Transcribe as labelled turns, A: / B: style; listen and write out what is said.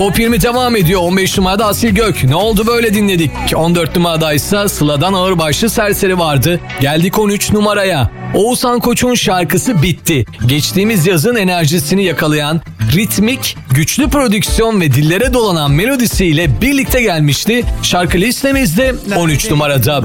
A: Top 20 devam ediyor. 15 numarada Asil Gök. Ne oldu böyle dinledik. 14 numarada ise Sıla'dan Ağırbaşlı Serseri vardı. Geldik 13 numaraya. Oğuzhan Koç'un şarkısı Bitti. Geçtiğimiz yazın enerjisini yakalayan, ritmik, güçlü prodüksiyon ve dillere dolanan melodisiyle birlikte gelmişti. Şarkı listemizde 13 numarada.